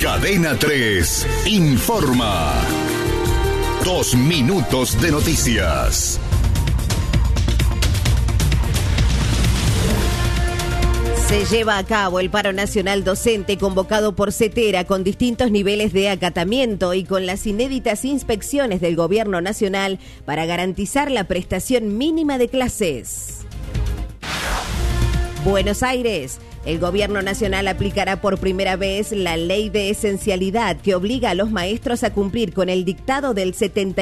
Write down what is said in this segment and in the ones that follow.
Cadena 3 informa. 2 minutos de noticias. Se lleva a cabo el paro nacional docente convocado por CETERA con distintos niveles de acatamiento y con las inéditas inspecciones del Gobierno Nacional para garantizar la prestación mínima de clases. Buenos Aires. El Gobierno Nacional aplicará por primera vez la ley de esencialidad que obliga a los maestros a cumplir con el dictado del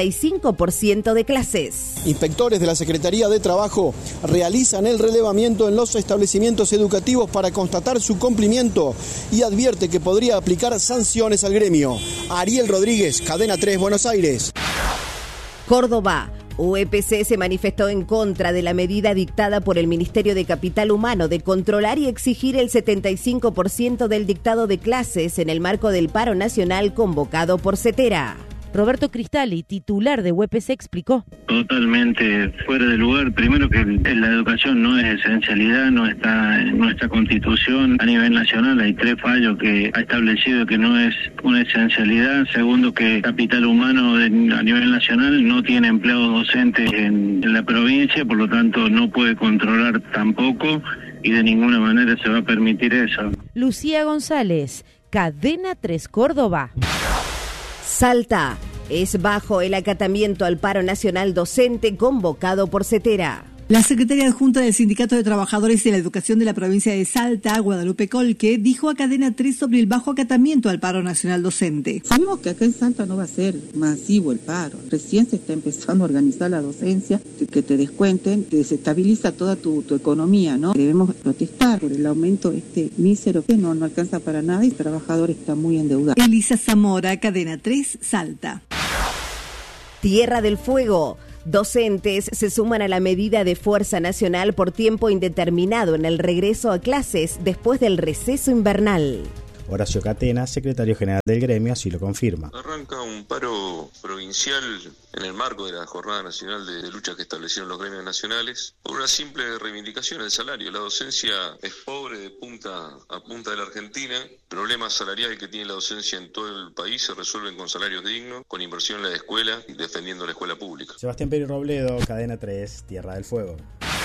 75% de clases. Inspectores de la Secretaría de Trabajo realizan el relevamiento en los establecimientos educativos para constatar su cumplimiento y advierte que podría aplicar sanciones al gremio. Ariel Rodríguez, Cadena 3, Buenos Aires. Córdoba. UEPC se manifestó en contra de la medida dictada por el Ministerio de Capital Humano de controlar y exigir el 75% del dictado de clases en el marco del paro nacional convocado por CETERA. Roberto Cristalli, titular de UEPC, explicó. Totalmente fuera de lugar. Primero que la educación no es esencialidad, no está en nuestra Constitución. A nivel nacional hay 3 fallos que ha establecido que no es una esencialidad. Segundo, que Capital Humano a nivel nacional no tiene empleados docentes en la provincia, por lo tanto no puede controlar tampoco y de ninguna manera se va a permitir eso. Lucía González, Cadena 3 Córdoba. Salta. Es bajo el acatamiento al paro nacional docente convocado por CETERA. La secretaria adjunta del Sindicato de Trabajadores de la Educación de la provincia de Salta, Guadalupe Colque, dijo a Cadena 3 sobre el bajo acatamiento al paro nacional docente. Sabemos que acá en Salta no va a ser masivo el paro. Recién se está empezando a organizar la docencia, que te descuenten, te desestabiliza toda tu economía, ¿no? Debemos protestar por el aumento mísero que no alcanza para nada y el trabajador está muy endeudado. Elisa Zamora, Cadena 3, Salta. Tierra del Fuego. Docentes se suman a la medida de fuerza nacional por tiempo indeterminado en el regreso a clases después del receso invernal. Horacio Catena, secretario general del gremio, así lo confirma. Arranca un paro provincial en el marco de la Jornada Nacional de Lucha que establecieron los gremios nacionales por una simple reivindicación del salario. La docencia es pobre de punta a punta de la Argentina. Problemas salariales que tiene la docencia en todo el país se resuelven con salarios dignos, con inversión en la escuela y defendiendo la escuela pública. Sebastián Peri Robledo, Cadena 3, Tierra del Fuego.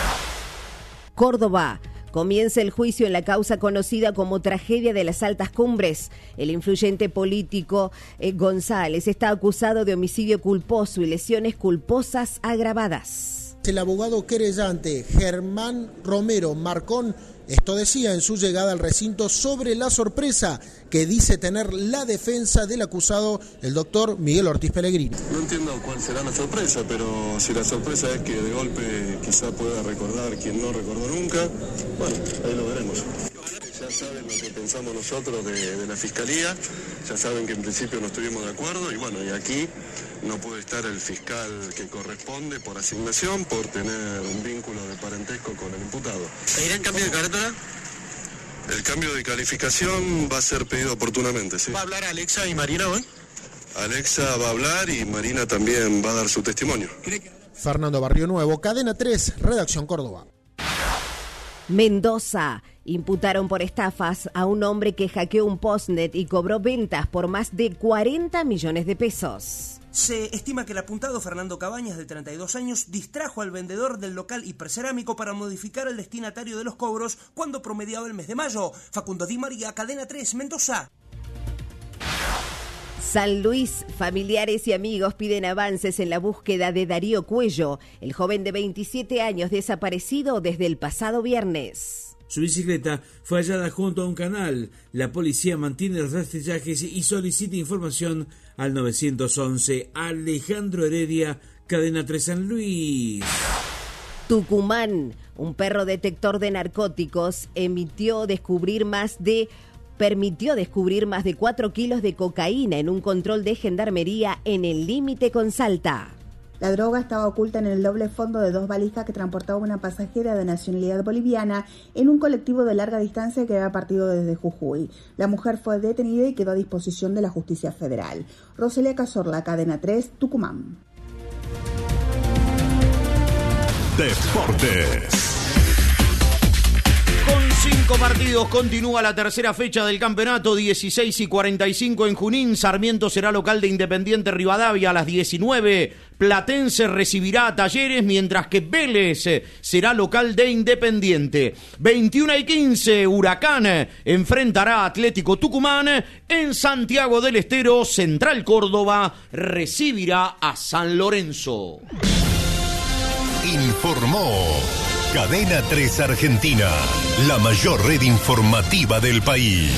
Córdoba. Comienza el juicio en la causa conocida como Tragedia de las Altas Cumbres. El influyente político González está acusado de homicidio culposo y lesiones culposas agravadas. El abogado querellante Germán Romero Marcón esto decía en su llegada al recinto sobre la sorpresa que dice tener la defensa del acusado, el doctor Miguel Ortiz Pellegrini. No entiendo cuál será la sorpresa, pero si la sorpresa es que de golpe quizá pueda recordar quien no recordó nunca, bueno, ahí lo veremos. Ya saben lo que pensamos nosotros de la Fiscalía, ya saben que en principio no estuvimos de acuerdo y bueno, y aquí no puede estar el fiscal que corresponde por asignación, por tener un vínculo de parentesco con el imputado. ¿Pedirán cambio de carátula? El cambio de calificación va a ser pedido oportunamente, sí. ¿Va a hablar Alexa y Marina hoy? Alexa va a hablar y Marina también va a dar su testimonio. Fernando Barrio Nuevo, Cadena 3, Redacción Córdoba. Mendoza. Imputaron por estafas a un hombre que hackeó un postnet y cobró ventas por más de 40 millones de pesos. Se estima que el apuntado Fernando Cabañas, de 32 años, distrajo al vendedor del local hipercerámico para modificar el destinatario de los cobros cuando promediaba el mes de mayo. Facundo Di María, Cadena 3, Mendoza. San Luis, familiares y amigos piden avances en la búsqueda de Darío Cuello, el joven de 27 años desaparecido desde el pasado viernes. Su bicicleta fue hallada junto a un canal. La policía mantiene los rastrillajes y solicita información al 911. Alejandro Heredia, Cadena 3 San Luis. Tucumán, un perro detector de narcóticos permitió descubrir más de 4 kilos de cocaína en un control de gendarmería en el límite con Salta. La droga estaba oculta en el doble fondo de 2 valijas que transportaba una pasajera de nacionalidad boliviana en un colectivo de larga distancia que había partido desde Jujuy. La mujer fue detenida y quedó a disposición de la Justicia Federal. Roselia Cazorla, Cadena 3, Tucumán. Deportes. Con 5 partidos, continúa la tercera fecha del campeonato, 16:45 en Junín. Sarmiento será local de Independiente Rivadavia a las 19. Platense recibirá a Talleres, mientras que Vélez será local de Independiente. 21:15, Huracán enfrentará a Atlético Tucumán. En Santiago del Estero, Central Córdoba recibirá a San Lorenzo. Informó Cadena 3 Argentina, la mayor red informativa del país.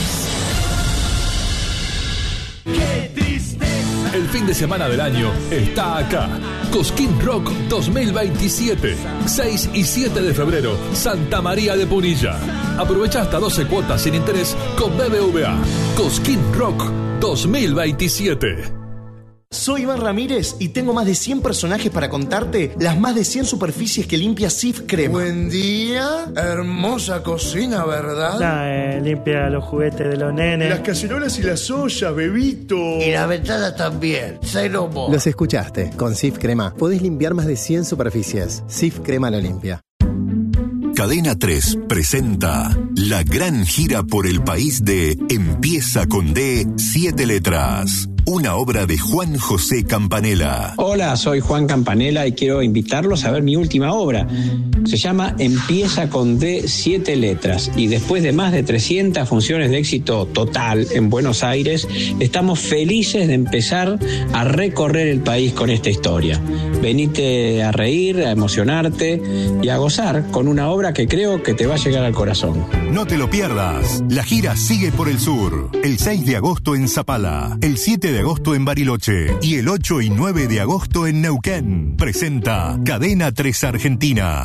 ¡Qué tristeza! El fin de semana del año está acá. Cosquín Rock 2027. 6 y 7 de febrero, Santa María de Punilla. Aprovecha hasta 12 cuotas sin interés con BBVA. Cosquín Rock 2027. Soy Iván Ramírez y tengo más de 100 personajes para contarte las más de 100 superficies que limpia Cif Crema. Buen día, hermosa cocina, ¿verdad? Limpia los juguetes de los nenes. Las cacerolas y las ollas, bebito. Y la ventana también, cero mo. Los escuchaste, con Cif Crema podés limpiar más de 100 superficies. Cif Crema lo limpia. Cadena 3 presenta la gran gira por el país de Empieza con D, 7 letras. Una obra de Juan José Campanella. Hola, soy Juan Campanella y quiero invitarlos a ver mi última obra. Se llama Empieza con D, 7 letras. Y después de más de 300 funciones de éxito total en Buenos Aires, estamos felices de empezar a recorrer el país con esta historia. Venite a reír, a emocionarte y a gozar con una obra que creo que te va a llegar al corazón. No te lo pierdas. La gira sigue por el sur. El 6 de agosto en Zapala, el 7 de agosto en Bariloche y el 8 y 9 de agosto en Neuquén. Presenta Cadena 3 Argentina.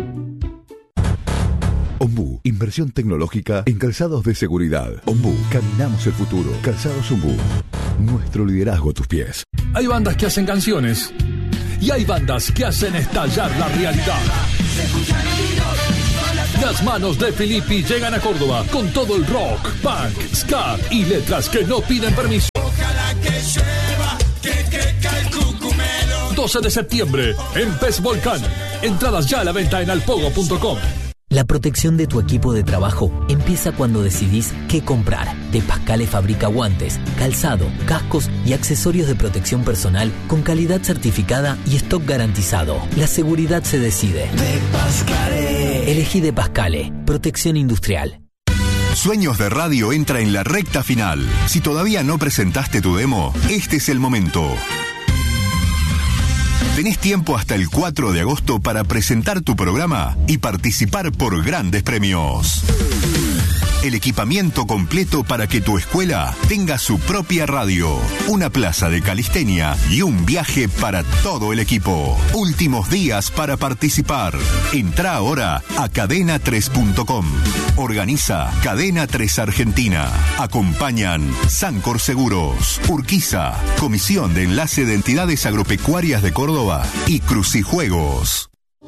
Ombú, inversión tecnológica en calzados de seguridad. Ombú, caminamos el futuro. Calzados Ombú, nuestro liderazgo a tus pies. Hay bandas que hacen canciones y hay bandas que hacen estallar la realidad. Las manos de Filippi llegan a Córdoba con todo el rock, punk, ska y letras que no piden permiso. 12 de septiembre en Pez Volcán. Entradas ya a la venta en alpogo.com. La protección de tu equipo de trabajo empieza cuando decidís qué comprar. De Pascale fabrica guantes, calzado, cascos y accesorios de protección personal con calidad certificada y stock garantizado. La seguridad se decide. De Pascale. Elegí De Pascale. Protección industrial. Sueños de Radio entra en la recta final. Si todavía no presentaste tu demo, este es el momento. Tenés tiempo hasta el 4 de agosto para presentar tu programa y participar por grandes premios. El equipamiento completo para que tu escuela tenga su propia radio, una plaza de calistenia y un viaje para todo el equipo. Últimos días para participar. Entrá ahora a cadena3.com. Organiza Cadena 3 Argentina. Acompañan Sancor Seguros, Urquiza, Comisión de Enlace de Entidades Agropecuarias de Córdoba y Crucijuegos.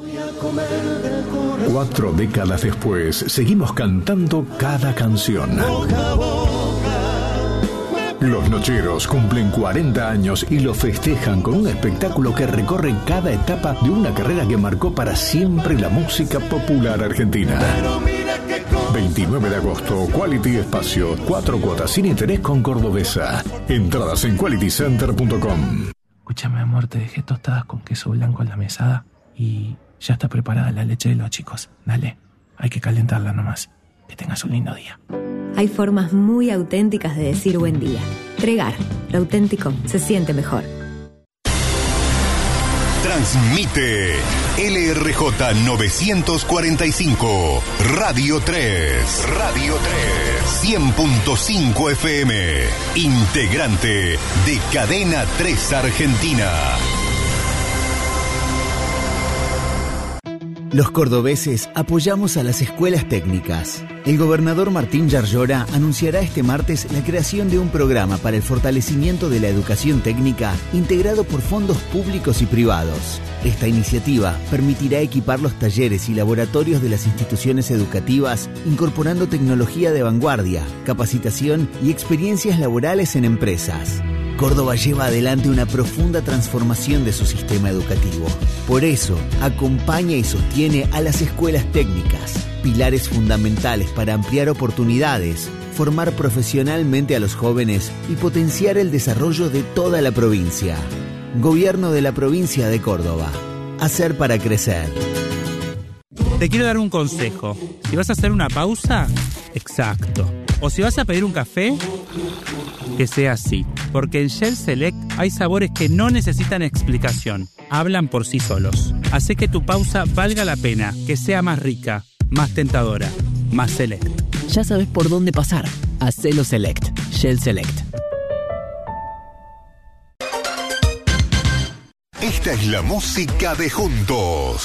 4 décadas después, seguimos cantando cada canción. Los Nocheros cumplen 40 años y lo festejan con un espectáculo que recorre cada etapa de una carrera que marcó para siempre la música popular argentina. 29 de agosto, Quality Espacio, 4 cuotas sin interés con Cordobesa. Entradas en qualitycenter.com. Escúchame, amor, te dejé tostadas con queso blanco en la mesada y ya está preparada la leche de los chicos. Dale, hay que calentarla nomás. Que tengas un lindo día. Hay formas muy auténticas de decir buen día. Tregar, lo auténtico se siente mejor. Transmite LRJ 945, Radio 3. Radio 3. 100.5 FM. Integrante de Cadena 3 Argentina. Los cordobeses apoyamos a las escuelas técnicas. El gobernador Martín Yarlora anunciará este martes la creación de un programa para el fortalecimiento de la educación técnica integrado por fondos públicos y privados. Esta iniciativa permitirá equipar los talleres y laboratorios de las instituciones educativas incorporando tecnología de vanguardia, capacitación y experiencias laborales en empresas. Córdoba lleva adelante una profunda transformación de su sistema educativo. Por eso, acompaña y sostiene a las escuelas técnicas, pilares fundamentales para ampliar oportunidades, formar profesionalmente a los jóvenes y potenciar el desarrollo de toda la provincia. Gobierno de la provincia de Córdoba. Hacer para crecer. Te quiero dar un consejo. Si vas a hacer una pausa, exacto. O si vas a pedir un café, que sea así. Porque en Shell Select hay sabores que no necesitan explicación. Hablan por sí solos. Hace que tu pausa valga la pena, que sea más rica, más tentadora, más Select. Ya sabes por dónde pasar. Hacelo Select. Shell Select. Esta es la música de Juntos.